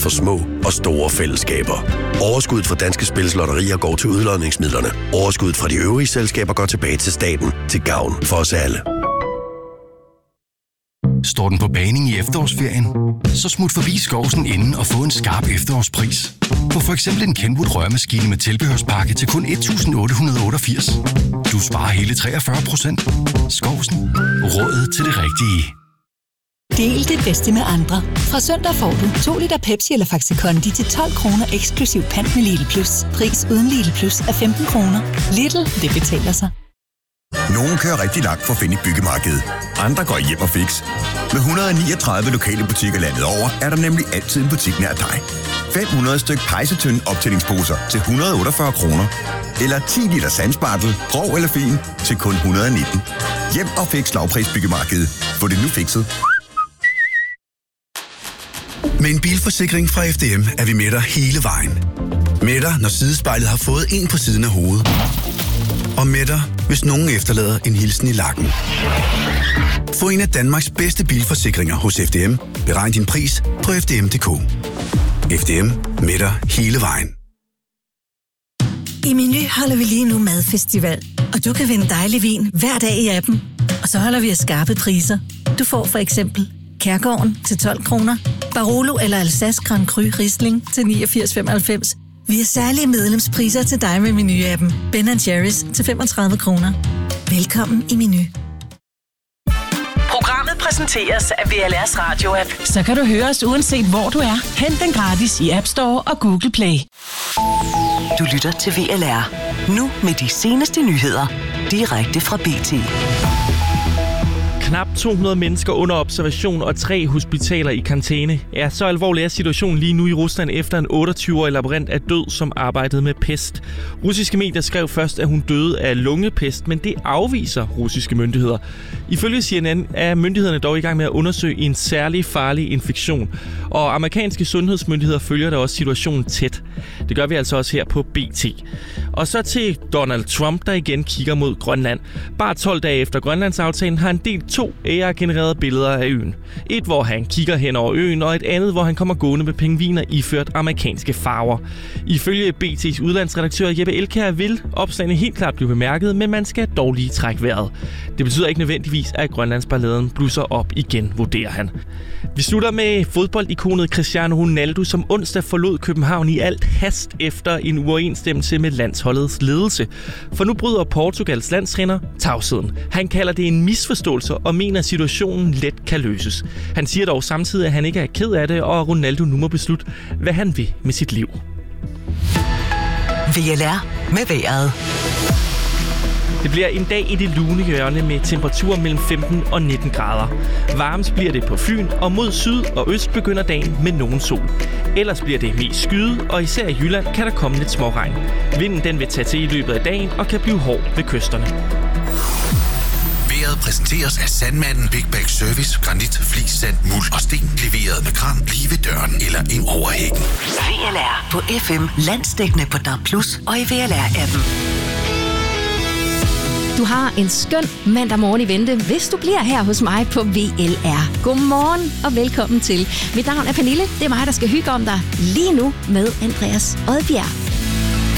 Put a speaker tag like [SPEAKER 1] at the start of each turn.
[SPEAKER 1] for små og store fællesskaber. Overskuddet fra Danske Spils lotterier går til udlodningsmidlerne. Overskuddet fra de øvrige selskaber går tilbage til staten, til gavn for os alle.
[SPEAKER 2] Står den på baning i efterårsferien? Så smut forbi Skovsen inden og få en skarp efterårspris. Få for eksempel en Kenwood rørmaskine med tilbehørspakke til kun 1.888. Du sparer hele 43%. Skovsen. Rådet til det rigtige.
[SPEAKER 3] Del det bedste med andre. Fra søndag får du 2 liter Pepsi eller Faxi Kondi til 12 kroner eksklusiv pant med Lidl Plus. Pris uden Lidl Plus er 15 kroner. Lidl, det betaler sig.
[SPEAKER 4] Nogle kører rigtig langt for at finde et byggemarked. Andre går hjem og fix. Med 139 lokale butikker landet over, er der nemlig altid en butik nær dig. 500 styk pejsetønde optællingsposer til 148 kroner. Eller 10 liter sandspartel, grov eller fin, til kun 119. Hjem og fix lavpris byggemarked. Få det nu fikset.
[SPEAKER 5] Med en bilforsikring fra FDM er vi med dig hele vejen. Med dig, når sidespejlet har fået en på siden af hovedet. Og med dig, hvis nogen efterlader en hilsen i lakken. Få en af Danmarks bedste bilforsikringer hos FDM. Beregn din pris på FDM.dk. FDM med dig hele vejen.
[SPEAKER 6] I Meny holder vi lige nu madfestival, og du kan vinde dejlig vin hver dag i appen. Og så holder vi af skarpe priser. Du får for eksempel Kærgården til 12 kroner, Barolo eller Alsace Grand Cru Riesling til 89,95. Vi har særlige medlemspriser til dig med Meny-appen. Ben & Jerry's til 35 kroner. Velkommen i Meny.
[SPEAKER 7] Programmet præsenteres af VLR's Radio-app.
[SPEAKER 8] Så kan du høre os uanset hvor du er. Hent den gratis i App Store og Google Play.
[SPEAKER 7] Du lytter til VLR. Nu med de seneste nyheder. Direkte fra BT.
[SPEAKER 9] Knap 200 mennesker under observation og 3 hospitaler i karantæne. Ja, så alvorlig er situationen lige nu i Rusland efter en 28-årig laborant er død, som arbejdede med pest. Russiske medier skrev først, at hun døde af lungepest, men det afviser russiske myndigheder. Ifølge CNN er myndighederne dog i gang med at undersøge en særlig farlig infektion. Og amerikanske sundhedsmyndigheder følger da også situationen tæt. Det gør vi altså også her på BT. Og så til Donald Trump, der igen kigger mod Grønland. Bare 12 dage efter Grønlandsaftalen har han delt 2 AI-genererede billeder af øen. Et, hvor han kigger hen over øen, og et andet, hvor han kommer gående med pingviner iført amerikanske farver. Ifølge BT's udlandsredaktør Jeppe Elkjær vil opslagene helt klart blive bemærket, men man skal dog lige trække vejret. Det betyder ikke nødvendigvis, at Grønlandsballaden blusser op igen, vurderer han. Vi slutter med fodboldikonet Cristiano Ronaldo, som onsdag forlod København i alt hast efter en uoverensstemmelse med landsholdets ledelse. For nu bryder Portugals landstræner tavsheden. Han kalder det en misforståelse og mener, at situationen let kan løses. Han siger dog samtidig, at han ikke er ked af det, og Ronaldo nu må beslutte, hvad han vil med sit liv.
[SPEAKER 7] VLR med vejret.
[SPEAKER 9] Det bliver en dag i det lune hjørne med temperaturer mellem 15 og 19 grader. Varmest bliver det på Fyn, og mod syd og øst begynder dagen med nogen sol. Ellers bliver det mest skyet, og især i Jylland kan der komme lidt småregn. Vinden den vil tage til i løbet af dagen og kan blive hård ved kysterne.
[SPEAKER 5] Vejret præsenteres af Sandmanden Big Bag Service. Granit, flis, sand, muld og sten. Leveret med kran lige ved døren eller ind over hækken.
[SPEAKER 7] VLR på FM. Landsdækkende på DAB+ og i VLR-appen.
[SPEAKER 10] Du har en skøn mandag morgen i vente, hvis du bliver her hos mig på VLR. Godmorgen og velkommen til. Mit navn er Pernille. Det er mig, der skal hygge om dig lige nu med Andreas Odbjerg.